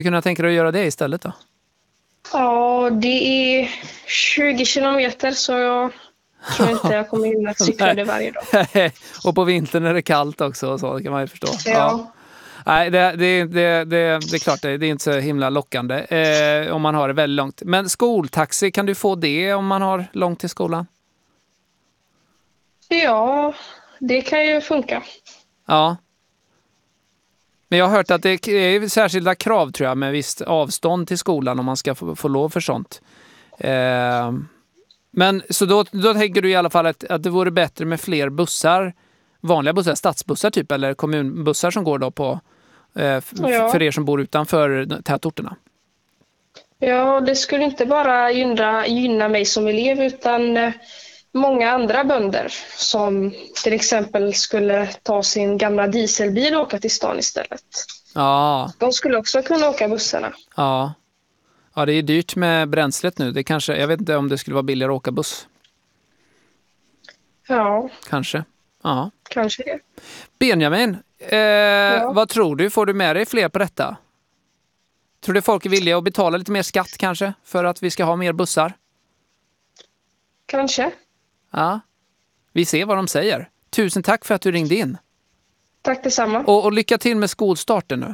Kunna tänka dig att göra det istället då? Ja, det är 20 kilometer så jag tror inte jag kommer hinna cykla det varje dag. Och på vintern är det kallt också och så, det kan man ju förstå. Ja. Nej, det är klart, det är inte så himla lockande om man har det väldigt långt. Men skoltaxi, kan du få det om man har långt till skolan? Ja, det kan ju funka. Ja. Men jag har hört att det är särskilda krav tror jag med visst avstånd till skolan om man ska få lov för sånt. Men så då tänker du i alla fall att det vore bättre med fler bussar, vanliga bussar, stadsbussar typ, eller kommunbussar som går då på för er som bor utanför tätorterna. Ja, det skulle inte bara gynna mig som elev utan många andra bönder som till exempel skulle ta sin gamla dieselbil och åka till stan istället. Ja. De skulle också kunna åka bussarna. Ja. Ja, det är dyrt med bränslet nu. Det kanske, jag vet inte om det skulle vara billigare att åka buss. Ja. Kanske. Ja. Kanske det. Benjamin, vad tror du? Får du med dig fler på detta? Tror du folk är villiga att betala lite mer skatt kanske för att vi ska ha mer bussar? Kanske. Ja. Vi ser vad de säger. Tusen tack för att du ringde in. Tack detsamma. Och lycka till med skolstarten nu.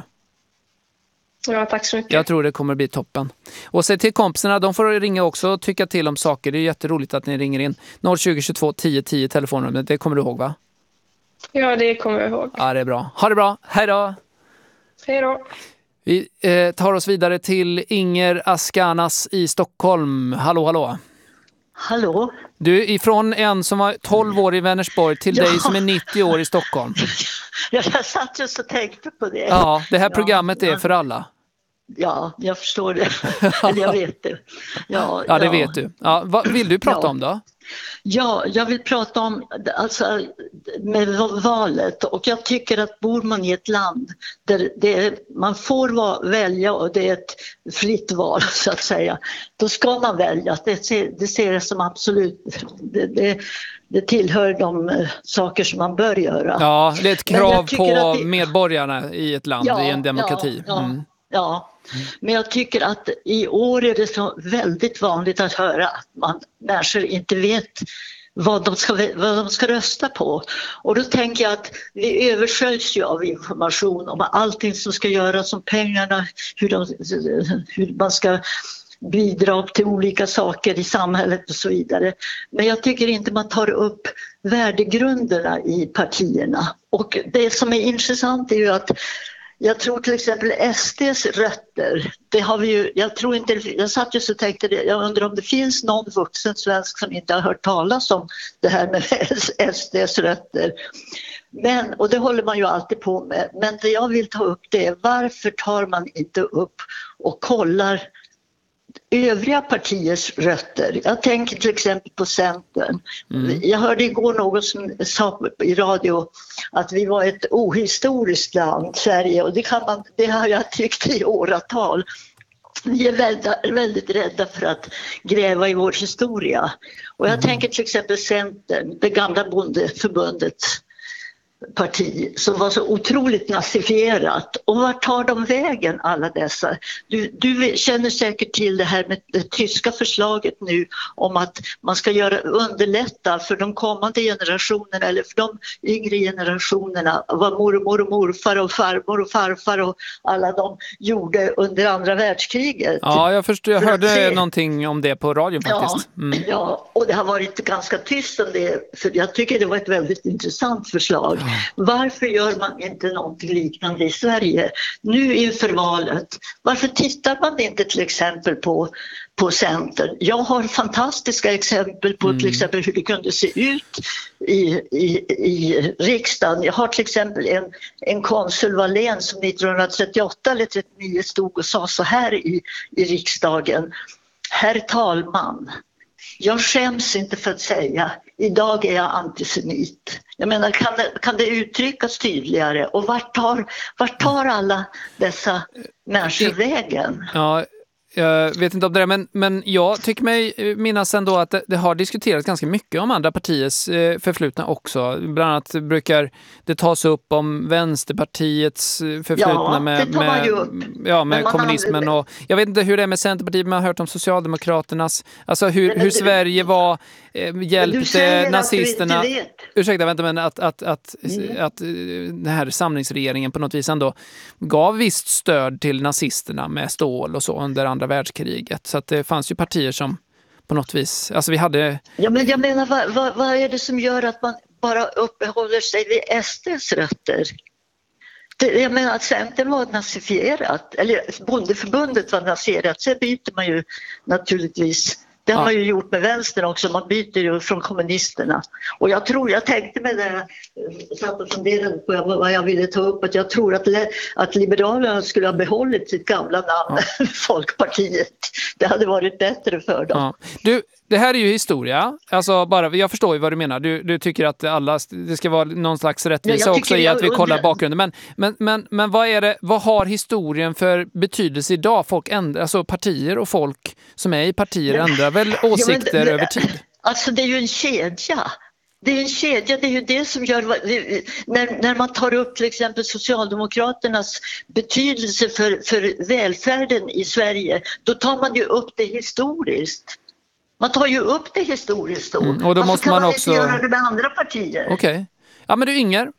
Ja, tack så mycket. Jag tror det kommer bli toppen. Och säg till kompisarna, de får ringa också och tycka till om saker. Det är jätteroligt att ni ringer in. 020 22 10 10 telefonnumret, det kommer du ihåg va? Ja, det kommer jag ihåg. Ja, det är bra. Ha det bra. Hej då! Hej då! Vi tar oss vidare till Inger Askanas i Stockholm. Hallå, hallå. Hallå. Du, ifrån en som var 12 år i Vänersborg till dig som är 90 år i Stockholm. Jag satt just och tänkte på det. Ja, det här programmet är för alla. Ja, jag förstår det. Eller jag vet det. Ja, det vet du. Ja, vad vill du prata om då? Ja, jag vill prata om alltså, med valet, och jag tycker att bor man i ett land där man får välja och det är ett fritt val så att säga, då ska man välja. Det ser jag som absolut, det tillhör de saker som man bör göra. Ja, det är ett krav på medborgarna i ett land, i en demokrati. Ja, men jag tycker att i år är det så väldigt vanligt att höra att människor inte vet vad de ska rösta på. Och då tänker jag att vi översköljs ju av information om allting som ska göras, om pengarna, hur man ska bidra till olika saker i samhället och så vidare. Men jag tycker inte man tar upp värdegrunderna i partierna. Och det som är intressant är ju att jag tror till exempel SDs rötter, det har vi ju, jag satt just och tänkte det, jag undrar om det finns någon vuxen svensk som inte har hört talas om det här med SDs rötter. Och det håller man ju alltid på med, men det jag vill ta upp det är varför tar man inte upp och kollar övriga partiers rötter. Jag tänker till exempel på Centern. Jag hörde igår någon som sa i radio att vi var ett ohistoriskt land, Sverige, och det har jag tyckt i åratal. Vi är väldigt, väldigt rädda för att gräva i vår historia. Och jag tänker till exempel Centern, det gamla bondeförbundet parti som var så otroligt nazifierat. Och vart tar de vägen alla dessa? Du känner säkert till det här med det tyska förslaget nu om att man ska underlätta för de kommande generationerna eller för de yngre generationerna vad mormor och morfar och farmor och farfar och alla de gjorde under andra världskriget. Ja, jag hörde någonting om det på radion faktiskt. Ja, och det har varit ganska tyst om det, för jag tycker det var ett väldigt intressant förslag. Varför gör man inte något liknande i Sverige nu inför valet? Varför tittar man inte till exempel på Centern? Jag har fantastiska exempel på till exempel hur det kunde se ut i riksdagen. Jag har till exempel en konsul Wallén som 1938 eller 1939 stod och sa så här i riksdagen: Herr talman, jag skäms inte för att säga, idag är jag antisemit. Jag menar, kan det uttryckas tydligare? Och vart tar alla dessa människor vägen? Ja, Jag vet inte om det är, men jag tycker mig minnas ändå att det har diskuterats ganska mycket om andra partiers förflutna också. Bland annat brukar det tas upp om Vänsterpartiets förflutna med kommunismen. Och jag vet inte hur det är med Centerpartiet, men jag har hört om Socialdemokraternas. Alltså hur Sverige var hjälpte nazisterna. Ursäkta, vänta, men att den här samlingsregeringen på något vis ändå gav visst stöd till nazisterna med stål och så under andra världskriget. Så att det fanns ju partier som på något vis, alltså vi hade... Ja, men jag menar, vad är det som gör att man bara uppehåller sig vid SDs rötter? Jag menar att Centern var nazifierat, eller Bondeförbundet var nazifierat, så byter man ju naturligtvis. Det har man ju gjort med vänstern också, man byter ju från kommunisterna. Och jag tänkte med det, satt och funderade på vad jag ville ta upp, att jag tror att Liberalerna skulle ha behållit sitt gamla namn, Folkpartiet. Det hade varit bättre för dem. Ja. Du, det här är ju historia. Alltså jag förstår ju vad du menar. Du tycker att det ska vara någon slags rättvisa också i att vi kollar bakgrunden. Men vad har historien för betydelse idag? Folk ändrar, alltså partier och folk som är i partier ändrar väl åsikter över tid? Alltså det är ju en kedja. Det är en kedja, det är ju det som gör, när man tar upp till exempel Socialdemokraternas betydelse för välfärden i Sverige, då tar man ju upp det historiskt. Man tar ju upp det historiskt då. Och då måste man också inte göra det med andra partier. Okej. Ja, men du Inger,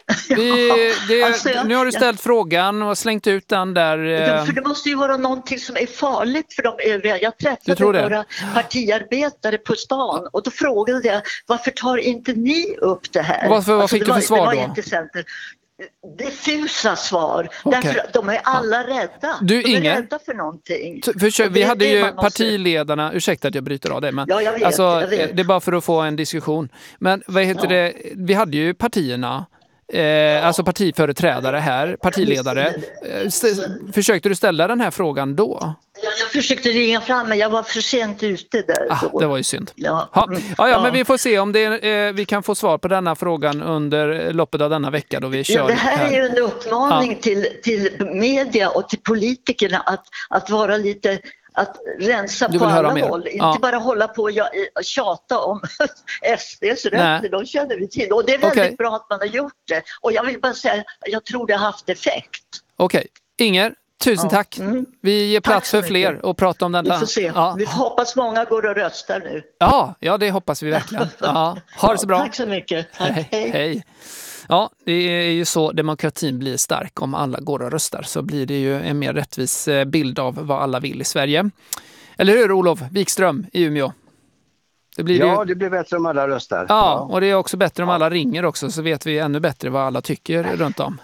nu har du ställt frågan och slängt ut den där. För det måste ju vara någonting som är farligt för de övriga. Jag träffade några partiarbetare på stan och då frågade jag, varför tar inte ni upp det här? Vad fick du för svar då? Det var intressant. Diffusa svar. Okay. Därför att de är alla rädda. De är rädda för någonting. Vi hade ju partiledarna, ursäkta att jag bryter av det, men jag vet. Det är bara för att få en diskussion. Men vad heter det? Vi hade ju partierna, alltså partiföreträdare här, partiledare. Försökte du ställa den här frågan då? Jag försökte ringa fram, men jag var för sent ute där. Det var ju synd. Men vi får se om vi kan få svar på denna frågan under loppet av denna vecka då vi kör. Det här är ju en uppmaning till media och till politikerna att vara lite, att rensa på alla håll. Inte bara hålla på och tjata om SDs rätter, de känner vi till. Och det är väldigt bra att man har gjort det. Och jag vill bara säga, jag tror det har haft effekt. Okej. Inger, tusen tack. Vi ger plats för fler och prata om den. Vi får se. Vi hoppas många går och röstar nu. Ja, det hoppas vi verkligen. Ha det så bra. Tack så mycket. Hej. Ja, det är ju så demokratin blir stark. Om alla går och röstar så blir det ju en mer rättvis bild av vad alla vill i Sverige. Eller hur, Olof Wikström i Umeå? Det blir bättre om alla röstar. Ja, och det är också bättre om alla ringer också, så vet vi ännu bättre vad alla tycker runt om.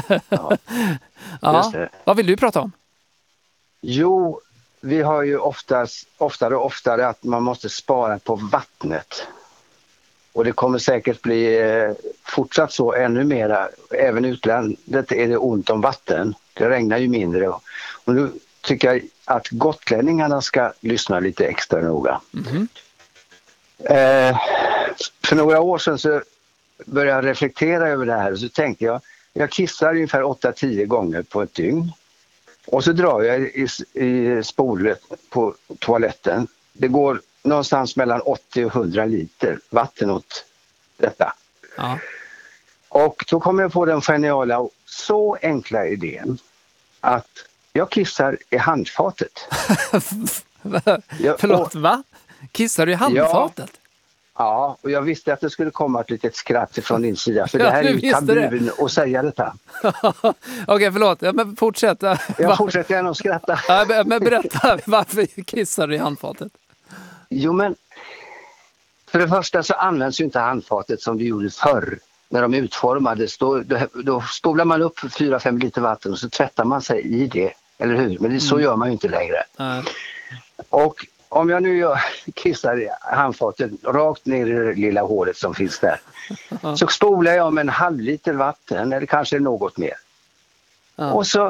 Vad vill du prata om? Jo, vi har ju oftare att man måste spara på vattnet. Och det kommer säkert bli fortsatt så ännu mera. Även utlandet är det ont om vatten. Det regnar ju mindre. Och nu tycker jag att gotlänningarna ska lyssna lite extra noga. Mm-hmm. För några år sedan så började jag reflektera över det här. Och så tänkte jag kissar ungefär 8-10 gånger på ett dygn. Och så drar jag i spolet på toaletten. Det går någonstans mellan 80 och 100 liter vatten åt detta. Ja. Och då kom jag på den geniala och så enkla idén att jag kissar i handfatet. Förlåt, va? Kissar du i handfatet? Ja, och jag visste att det skulle komma ett litet skratt från din sida. För det här är ju tabun att säga detta. Okej, förlåt. Men fortsätt. Jag fortsätter gärna att skratta. Men berätta, varför kissar du i handfatet? Jo, men för det första så används ju inte handfatet som det gjorde förr. När de utformades, då spolar man upp 4-5 liter vatten och så tvättar man sig i det. Eller hur? Men så gör man ju inte längre. Och om jag nu kissar i handfatet rakt ner i det lilla hålet som finns där, så spolar jag med en halv liter vatten eller kanske något mer. Och så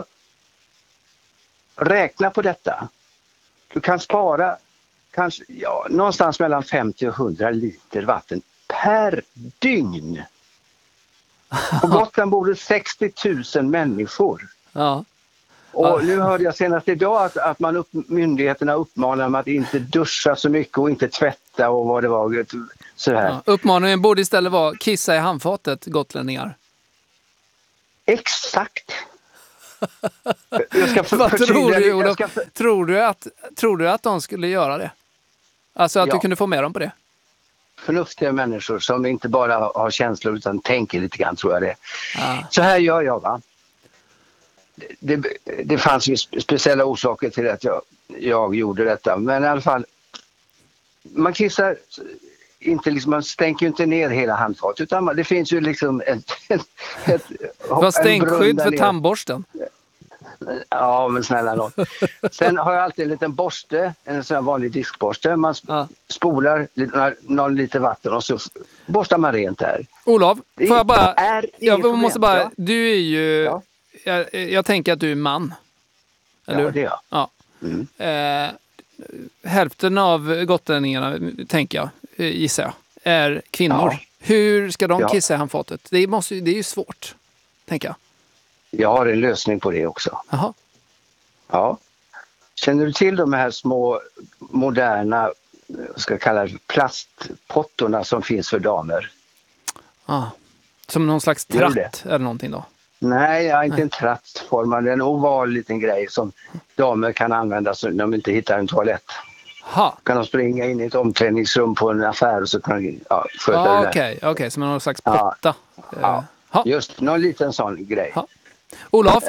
räkna på detta. Du kan spara kanske någonstans mellan 50 och 100 liter vatten per dygn. På Gotland bor det 60 000 människor. Ja. Och nu hörde jag senast idag att myndigheterna uppmanar dem att inte duscha så mycket och inte tvätta och vad det var. Sådär. Ja, uppmaningen borde istället vara kissa i handfatet, gotlänningar. Exakt. Vad tror du, Olof? Tror du att de skulle göra det? Alltså att du kunde få med dem på det? Förnuftiga människor som inte bara har känslor utan tänker lite grann, tror jag det. Ja. Så här gör jag, va? Det fanns ju speciella orsaker till att jag gjorde detta. Men i alla fall, man kissar inte liksom, man stänker ju inte ner hela handfatet, utan det finns ju liksom Vad stänkskydd för tandborsten? Ja, men snälla någon. Sen har jag alltid en liten borste, en sån här vanlig diskborste. Man spolar någon liter vatten och så borstar man rent där. Olof, får jag bara... Ja. Du är ju... Ja. Jag tänker att du är man. Eller hur? Det är jag. Ja. Hälften av gotlänningarna, tänker jag, gissar jag, är kvinnor. Ja. Hur ska de kissa i handfatet? Det är ju svårt, tänker jag. Jag har en lösning på det också. Aha. Ja. Känner du till de här små moderna, ska kalla plastpottorna som finns för damer? Som någon slags tratt eller någonting då? Nej, inte en trattform. Det är en oval liten grej som damer kan använda när de inte hittar en toalett. Kan de springa in i ett omklädningsrum på en affär och så kan de sköta det där. Okej, som någon slags potta. Just någon liten sån grej. Olof,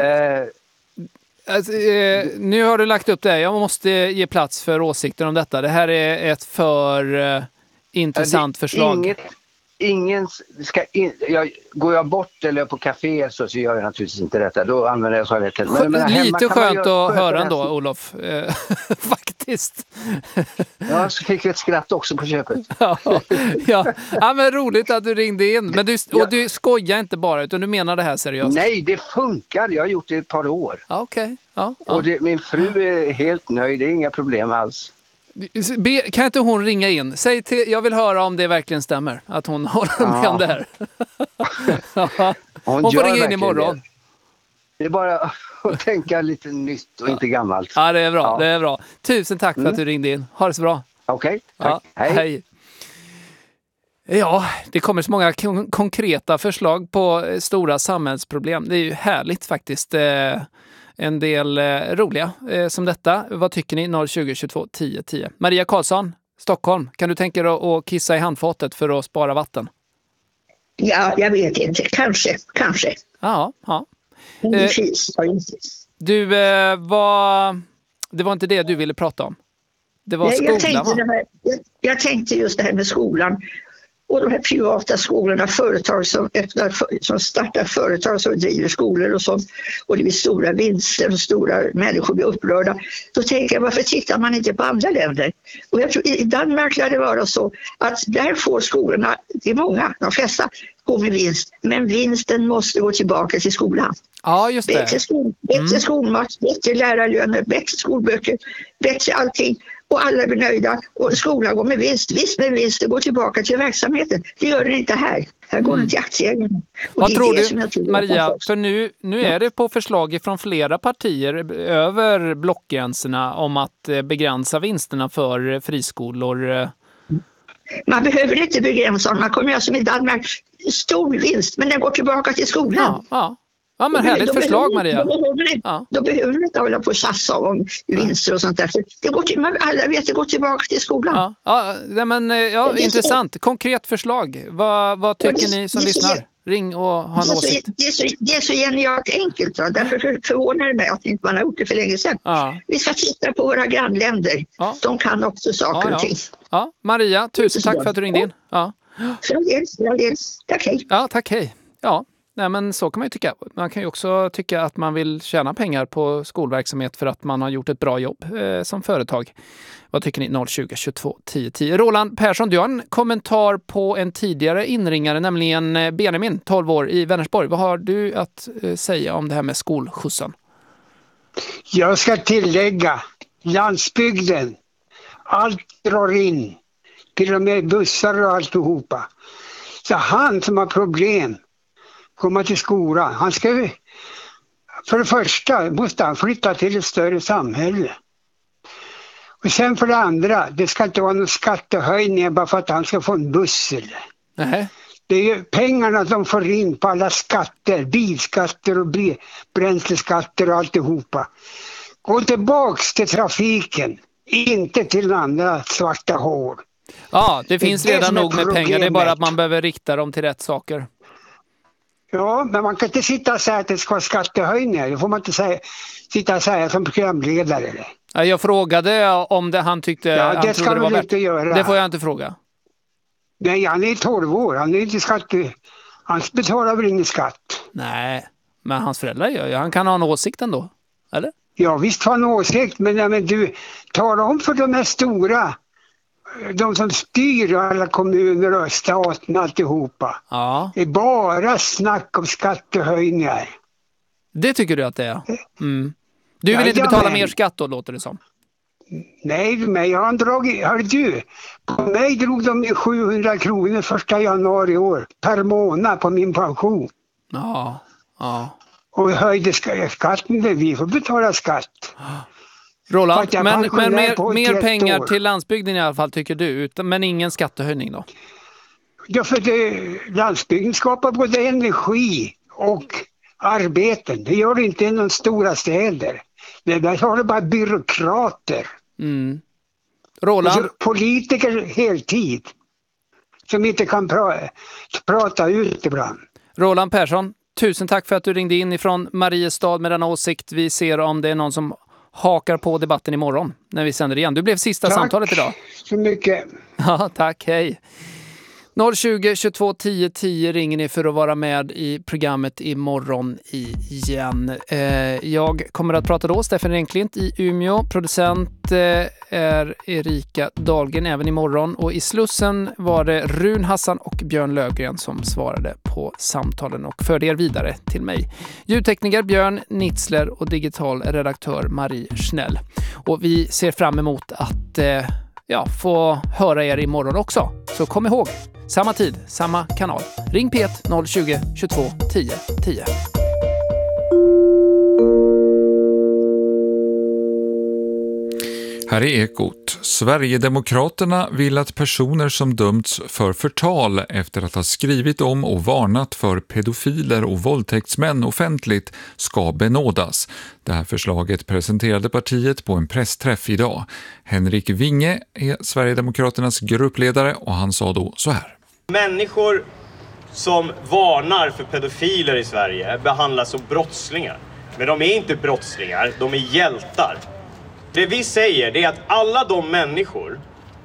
nu har du lagt upp det. Jag måste ge plats för åsikter om detta. Det här är ett för intressant förslag. Går jag bort eller på café så gör jag naturligtvis inte detta. Då använder jag toaletten. Lite skönt att höra ändå, Olof. Faktiskt. Ja, så fick vi ett skratt också på köpet. Ja, men roligt att du ringde in. Men du skojar inte bara, utan du menar det här seriöst? Nej, det funkar. Jag har gjort det ett par år. Okej. Och min fru är helt nöjd. Det är inga problem alls. Kan inte hon ringa in? Jag vill höra om det verkligen stämmer. Att hon håller med om det här. Hon får ringa in imorgon. Det är bara att tänka lite nytt och inte gammalt. Ja, det är bra. Det är bra. Tusen tack för att du ringde in. Ha det så bra. Okej, tack. Hej. Ja, det kommer så många konkreta förslag på stora samhällsproblem. Det är ju härligt faktiskt. En del roliga som detta. Vad tycker ni? 020 22 10 10. Maria Karlsson, Stockholm. Kan du tänka dig att kissa i handfatet för att spara vatten? Ja, jag vet inte. Kanske. Ja. Du, det var inte det du ville prata om. Det var skolan, jag tänkte just det här med skolan. Och de här privata skolorna, företag som startar företag som driver skolor och sånt. Och det blir stora vinster och stora människor blir upprörda. Då tänker jag, varför tittar man inte på andra länder? Och jag tror i Danmark lär det vara så att där får skolorna, det är många, de flesta går med vinst. Men vinsten måste gå tillbaka till skolan. Ja, just det. Bättre skolmat, bättre lärarlöner, bättre skolböcker, bättre allting. Och alla blir nöjda och skolan går med vinst. Visst, med vinst, det går tillbaka till verksamheten. Det gör den inte här. Här går den till aktieägarna. Vad tror du, Maria? För nu är det på förslag från flera partier över blockgränserna om att begränsa vinsterna för friskolor. Man behöver inte begränsa. Man kommer alltså med Danmark stor vinst, men den går tillbaka till skolan. Ja, men härligt förslag, Maria. Då behöver du inte hålla på och tjassa om vinster och sånt där. Alla vet att det går tillbaka till skolan. Intressant. Konkret förslag. Vad tycker ni som lyssnar? Ring och ha en åsikt. Det är så genialt enkelt. Va? Därför förvånar det mig att inte man har gjort det för länge sedan. Vi ska titta på våra grannländer. De kan också saker och ting. Ja, Maria, tusen tack för att du ringde in. Tack, hej. Ja, tack, hej. Ja. Nej, men så kan man ju tycka. Man kan ju också tycka att man vill tjäna pengar på skolverksamhet för att man har gjort ett bra jobb som företag. Vad tycker ni? 020 22 10 10. Roland Persson, du har en kommentar på en tidigare inringare, nämligen Benjamin, 12 år i Vänersborg. Vad har du att säga om det här med skolskjutsen? Jag ska tillägga, landsbygden, allt drar in, till och med bussar och alltihopa. Så han som har problem komma till skolan. Han ska För det första måste han flytta till ett större samhälle. Och sen för det andra, det ska inte vara någon skattehöjning bara för att han ska få en buss eller. Nej. Det är ju pengarna de får in på alla skatter, bilskatter och bränsleskatter och alltihopa. Gå tillbaks till trafiken, inte till andra svarta hål. Ja, det finns det redan som är nog med pengar. Det är problemet. bara att man behöver rikta dem till rätt saker. Ja, men man kan inte sitta och säga att det ska vara skattehöjningar. Det får man inte sitta och säga som programledare. Ja, jag frågade om han tyckte Ja, han det ska trodde det var man värt. inte göra. Det får jag inte fråga. Nej, han är 12 år. Han är inte han betalar väl ingen skatt. Nej, men hans föräldrar gör ju. Han kan ha en åsikt ändå, eller? Ja, visst har han en åsikt, men du talar om för de här stora, de som styr alla kommuner och staten och alltihopa. Ja. Det är bara snack om skattehöjningar. Det tycker du att det är? Mm. Du vill inte betala mer skatt då, låter det som? Nej, men jag har dragit, hör du, på mig drog de 700 kronor 1 januari i år per månad på min pension. Ja, ja. Och höjde skatten, vi får betala skatt. Roland, men mer pengar år. till landsbygden i alla fall tycker du, men ingen skattehöjning då? Ja, för landsbygden skapar både energi och arbeten. Det gör det inte i någon stora städer. Det där har det bara byråkrater. Mm. Roland? Och politiker heltid som inte kan prata ut ibland. Roland Persson, tusen tack för att du ringde in ifrån Mariestad med denna åsikt. Vi ser om det är någon som hakar på debatten imorgon när vi sänder igen. Du blev sista samtalet idag. Tack så mycket. Ja, tack. Hej. 020 22 10 10 ringer ni för att vara med i programmet imorgon igen. Jag kommer att prata då. Stefan Renklint i Umeå. Producent är Erika Dahlgren även imorgon. Och i Slussen var det Run Hassan och Björn Löfgren som svarade på samtalen och förde er vidare till mig. Ljudtekniker Björn Nitzler och digital redaktör Marie Schnell. Och vi ser fram emot att få höra er imorgon också. Så kom ihåg, samma tid, samma kanal. Ring P1 020 22 10 10. Här är Ekot. Sverigedemokraterna vill att personer som dömts för förtal efter att ha skrivit om och varnat för pedofiler och våldtäktsmän offentligt ska benådas. Det här förslaget presenterade partiet på en pressträff idag. Henrik Winge är Sverigedemokraternas gruppledare och han sa då så här. Människor som varnar för pedofiler i Sverige behandlas som brottslingar. Men de är inte brottslingar, de är hjältar. Det vi säger är att alla de människor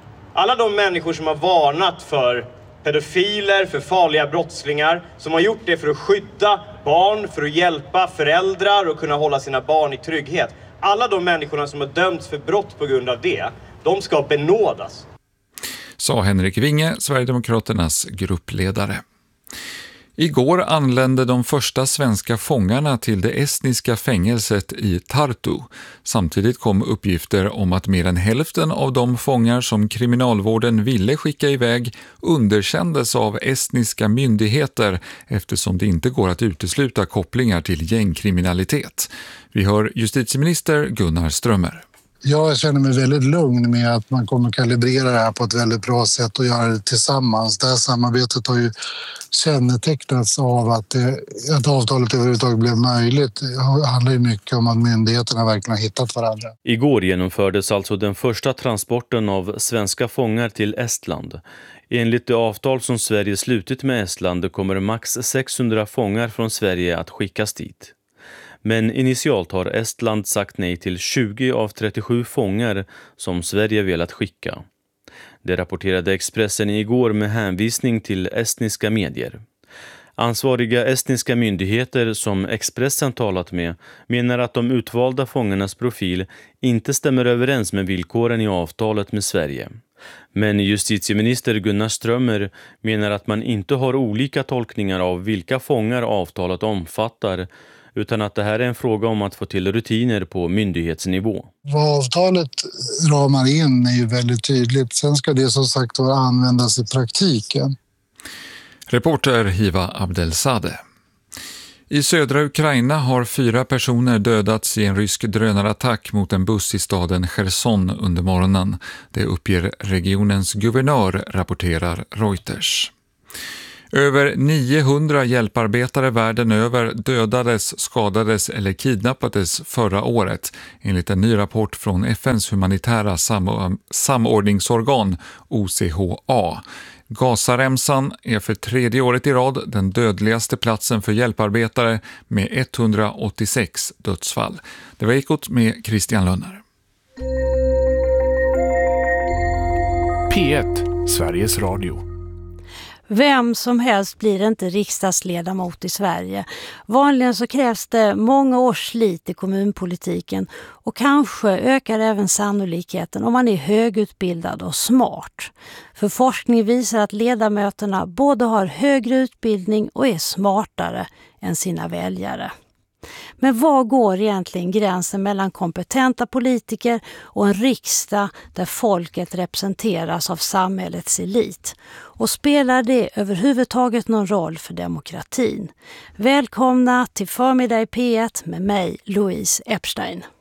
som har varnat för pedofiler, för farliga brottslingar, som har gjort det för att skydda barn, för att hjälpa föräldrar och kunna hålla sina barn i trygghet. Alla de människorna som har dömts för brott på grund av det, de ska benådas. Sa Henrik Winge, Sverigedemokraternas gruppledare. Igår anlände de första svenska fångarna till det estniska fängelset i Tartu. Samtidigt kom uppgifter om att mer än hälften av de fångar som kriminalvården ville skicka iväg underkändes av estniska myndigheter eftersom det inte går att utesluta kopplingar till gängkriminalitet. Vi hör justitieminister Gunnar Strömmer. Jag känner mig väldigt lugn med att man kommer kalibrera det här på ett väldigt bra sätt och göra det tillsammans. Det här samarbetet har ju kännetecknats av att avtalet överhuvudtaget blev möjligt. Det handlar ju mycket om att myndigheterna verkligen har hittat varandra. Igår genomfördes alltså den första transporten av svenska fångar till Estland. Enligt det avtal som Sverige slutit med Estland kommer max 600 fångar från Sverige att skickas dit. Men initialt har Estland sagt nej till 20 av 37 fångar som Sverige velat skicka. Det rapporterade Expressen igår med hänvisning till estniska medier. Ansvariga estniska myndigheter som Expressen talat med menar att de utvalda fångarnas profil inte stämmer överens med villkoren i avtalet med Sverige. Men justitieminister Gunnar Strömmer menar att man inte har olika tolkningar av vilka fångar avtalet omfattar, utan att det här är en fråga om att få till rutiner på myndighetsnivå. Vad avtalet ramar in är ju väldigt tydligt. Sen ska det som sagt användas i praktiken. Reporter Hiva Abdelzadeh. I södra Ukraina har 4 personer dödats i en rysk drönarattack mot en buss i staden Cherson under morgonen. Det uppger regionens guvernör, rapporterar Reuters. Över 900 hjälparbetare världen över dödades, skadades eller kidnappades förra året, enligt en ny rapport från FNs humanitära samordningsorgan OCHA. Gazaremsan är för 3:e året i rad den dödligaste platsen för hjälparbetare med 186 dödsfall. Det var Ekot med Christian Lönner. P1, Sveriges Radio. Vem som helst blir inte riksdagsledamot i Sverige. Vanligen så krävs det många års slit i kommunpolitiken och kanske ökar även sannolikheten om man är högutbildad och smart. För forskning visar att ledamöterna både har högre utbildning och är smartare än sina väljare. Men var går egentligen gränsen mellan kompetenta politiker och en riksdag där folket representeras av samhällets elit? Och spelar det överhuvudtaget någon roll för demokratin? Välkomna till Förmiddag i P1 med mig, Louise Epstein.